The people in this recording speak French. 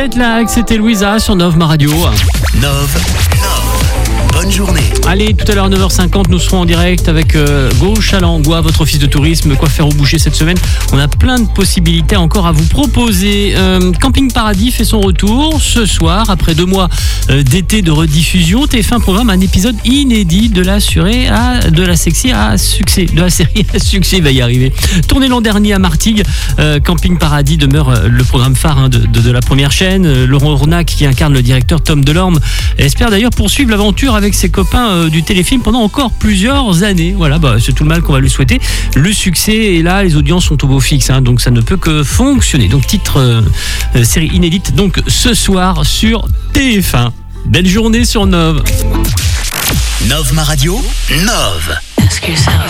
Jetlag, c'était Louisa sur Nov Ma Radio. Bonne journée. Allez, tout à l'heure 9h50, nous serons en direct avec Gauche à l'Angoi, votre office de tourisme. Quoi faire ou bouger cette semaine? On a plein de possibilités encore à vous proposer. Camping Paradis fait son retour ce soir, après 2 mois d'été de rediffusion. TF1 programme un épisode inédit de la série à succès. Il va y arriver. Tourné l'an dernier à Martigues, Camping Paradis demeure le programme phare de la première chaîne. Laurent Ornac, qui incarne le directeur Tom Delorme, espère d'ailleurs poursuivre l'aventure avec ses copains du téléfilm pendant encore plusieurs années. Voilà, c'est tout le mal qu'on va lui souhaiter. Le succès est là, les audiences sont au beau fixe, donc ça ne peut que fonctionner. Donc titre série inédite, donc ce soir sur TF1. Belle journée sur Nov. Nov Ma Radio, Nov. Ask yourself.